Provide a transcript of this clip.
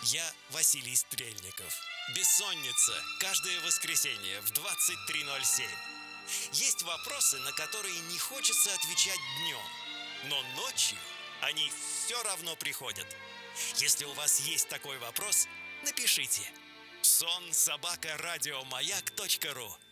Я Василий Стрельников. Бессонница. Каждое воскресенье в 23:07. Есть вопросы, на которые не хочется отвечать днем, но ночью они все равно приходят. Если у вас есть такой вопрос, напишите сон@радиомаяк.ру.